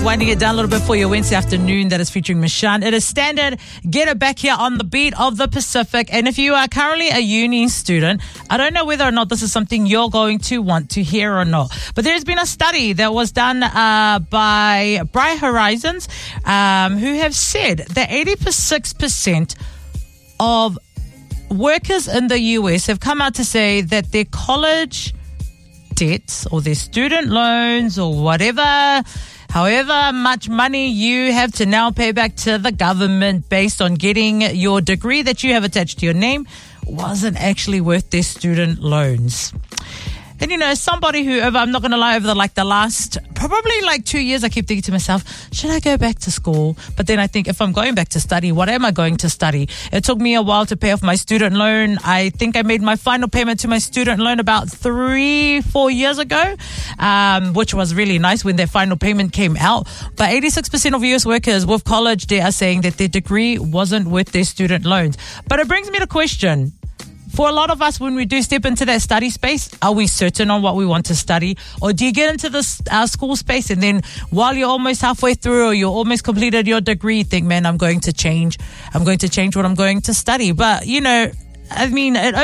winding it down a little bit for your Wednesday afternoon that is featuring Mishan. It is standard. Get it back here on the beat of the Pacific. And if you are currently a uni student, I don't know whether or not this is something you're going to want to hear or not. But there's been a study that was done by Bright Horizons who have said that 86% of workers in the US have come out to say that their college debts or their student loans or whatever, however much money you have to now pay back to the government based on getting your degree that you have attached to your name wasn't actually worth their student loans. And, you know, somebody who, I'm not going to lie, over the last probably 2 years, I keep thinking to myself, should I go back to school? But then I think, if I'm going back to study, what am I going to study? It took me a while to pay off my student loan. I think I made my final payment to my student loan about 3-4 years ago, which was really nice when their final payment came out. But 86% of US workers with college debt are saying that their degree wasn't worth their student loans. But it brings me to question, for a lot of us, when we do step into that study space, are we certain on what we want to study? Or do you get into this school space and then while you're almost halfway through or you're almost completed your degree, you think, man, I'm going to change what I'm going to study. But, you know, I mean, it